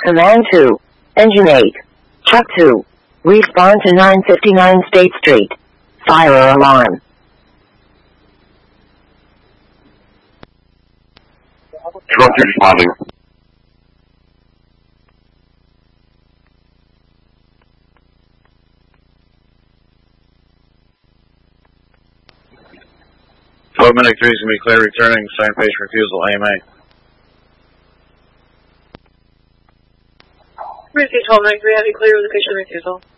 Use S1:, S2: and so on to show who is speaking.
S1: Command 2. Engine 8. Truck 2. Respawn to 959 State Street. Fire alarm.
S2: Truck 2 responding.
S3: Medic 3 is going to be clear returning, sign patient refusal, AMA.
S4: Receive 12 Medic 3, have you clear with the patient refusal?